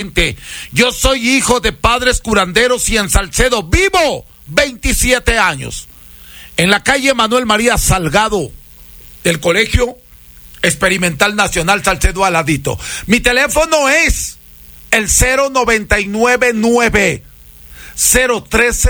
diferente. Yo soy hijo de padres curanderos y en Salcedo vivo 27 años. En la calle Manuel María Salgado del Colegio Experimental Nacional Salcedo al ladito. Mi teléfono es el 0999 013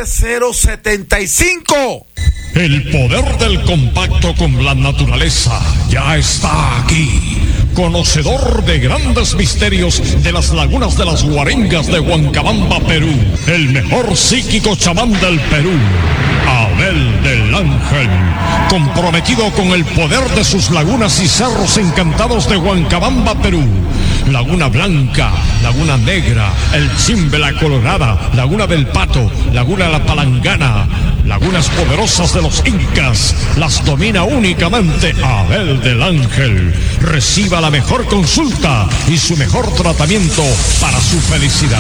075. El poder del compacto con la naturaleza ya está aquí. Conocedor de grandes misterios de las lagunas de las Guarengas de Huancabamba, Perú. El mejor psíquico chamán del Perú, Abel del Ángel. Comprometido con el poder de sus lagunas y cerros encantados de Huancabamba, Perú. Laguna Blanca, Laguna Negra, El Chimbe, La Colorada, Laguna del Pato, Laguna La Palangana, lagunas poderosas de los incas, las domina únicamente Abel del Ángel. Reciba la mejor consulta y su mejor tratamiento para su felicidad.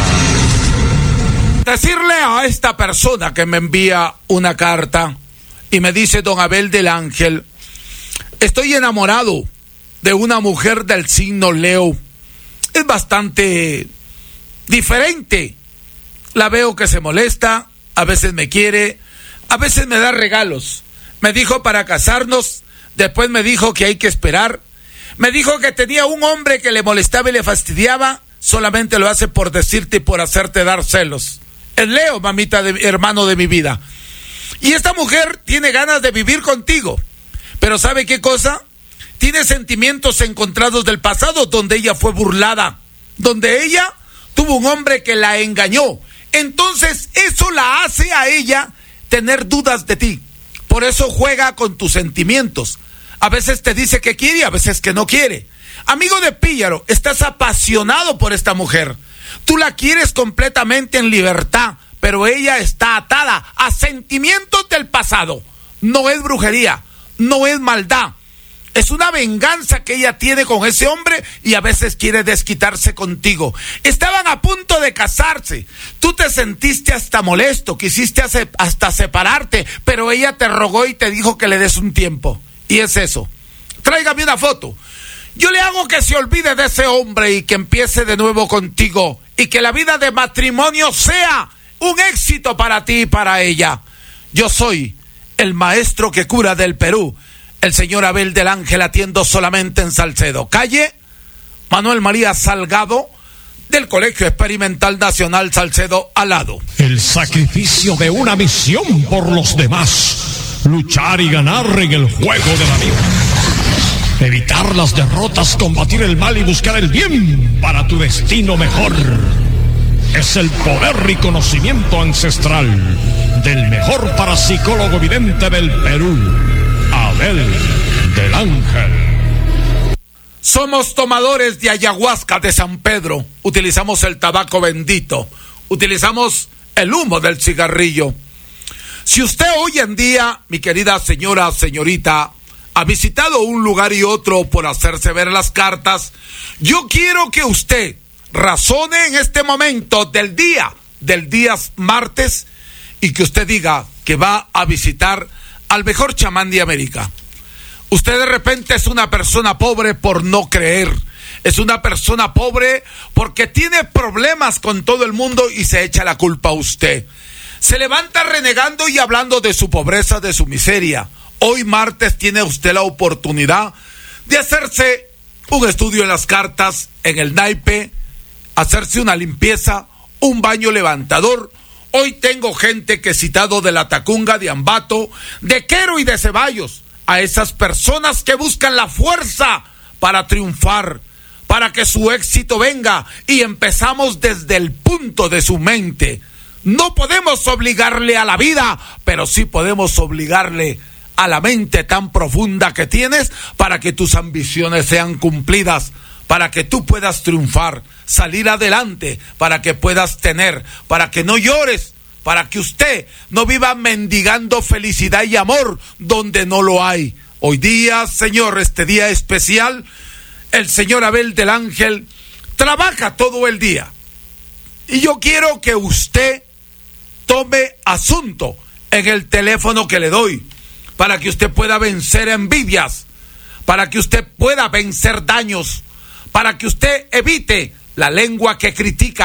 Decirle a esta persona que me envía una carta y me dice: don Abel del Ángel, estoy enamorado de una mujer del signo Leo. Es bastante diferente. La veo que se molesta, a veces me quiere, a veces me da regalos. Me dijo para casarnos, después me dijo que hay que esperar. Me dijo que tenía un hombre que le molestaba y le fastidiaba, solamente lo hace por decirte y por hacerte dar celos. Es Leo, mamita, hermano de mi vida. Y esta mujer tiene ganas de vivir contigo, pero ¿sabe qué cosa? Tiene sentimientos encontrados del pasado, donde ella fue burlada, donde ella tuvo un hombre que la engañó. Entonces eso la hace a ella tener dudas de ti. Por eso juega con tus sentimientos. A veces te dice que quiere, a veces que no quiere. Amigo de Píllaro, estás apasionado por esta mujer. Tú la quieres completamente en libertad, pero ella está atada a sentimientos del pasado. No es brujería, no es maldad. Es una venganza que ella tiene con ese hombre y a veces quiere desquitarse contigo. Estaban a punto de casarse. Tú te sentiste hasta molesto, quisiste hasta separarte, pero ella te rogó y te dijo que le des un tiempo. Y es eso. Tráigame una foto. Yo le hago que se olvide de ese hombre y que empiece de nuevo contigo. Y que la vida de matrimonio sea un éxito para ti y para ella. Yo soy el maestro que cura del Perú. El señor Abel del Ángel, atiendo solamente en Salcedo. Calle Manuel María Salgado del Colegio Experimental Nacional Salcedo al lado. El sacrificio de una misión por los demás. Luchar y ganar en el juego de la vida. Evitar las derrotas, combatir el mal y buscar el bien para tu destino mejor. Es el poder y conocimiento ancestral del mejor parapsicólogo vidente del Perú, Abel del Ángel. Somos tomadores de ayahuasca de San Pedro. Utilizamos el tabaco bendito. Utilizamos el humo del cigarrillo. Si usted hoy en día, mi querida señora, señorita, ha visitado un lugar y otro por hacerse ver las cartas, yo quiero que usted razone en este momento del día martes y que usted diga que va a visitar al mejor chamán de América. Usted de repente es una persona pobre por no creer. Es una persona pobre porque tiene problemas con todo el mundo y se echa la culpa a usted. Se levanta renegando y hablando de su pobreza, de su miseria. Hoy martes tiene usted la oportunidad de hacerse un estudio en las cartas, en el naipe, hacerse una limpieza, un baño levantador. Hoy tengo gente que he citado de La Tacunga, de Ambato, de Quero y de Ceballos, a esas personas que buscan la fuerza para triunfar, para que su éxito venga, y empezamos desde el punto de su mente. No podemos obligarle a la vida, pero sí podemos obligarle a la mente tan profunda que tienes para que tus ambiciones sean cumplidas, para que tú puedas triunfar, salir adelante, para que puedas tener, para que no llores, para que usted no viva mendigando felicidad y amor donde no lo hay. Hoy día, Señor, este día especial, el señor Abel del Ángel trabaja todo el día. Y yo quiero que usted tome asunto en el teléfono que le doy, para que usted pueda vencer envidias, para que usted pueda vencer daños, para que usted evite la lengua que critica,